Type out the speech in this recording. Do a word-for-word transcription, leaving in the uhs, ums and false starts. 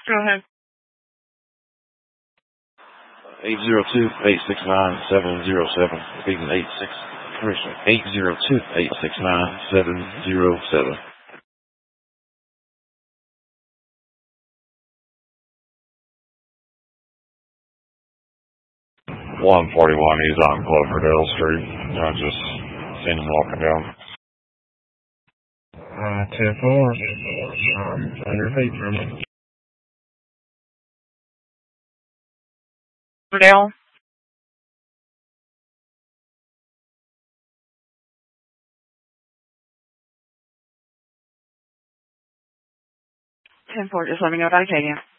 Go ahead. eight zero two, eight six nine, seven zero seven. Speaking eight six, eight zero two, eight six nine, seven zero seven. one forty-one, he's on Cloverdale Street. I just seen him walking down. Uh, ten four, um, one hundred feet from him. Cloverdale. ten four, just let me know what I tell you.